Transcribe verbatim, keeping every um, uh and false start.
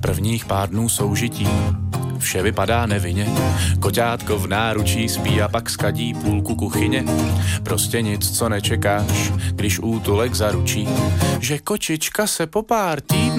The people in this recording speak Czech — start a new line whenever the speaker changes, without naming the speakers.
prvních pár dnů soužití. Vše vypadá nevinně, koťátko v náručí spí a pak skadí půlku kuchyně. Prostě nic, co nečekáš, když útulek zaručí, že kočička se po pár týdnů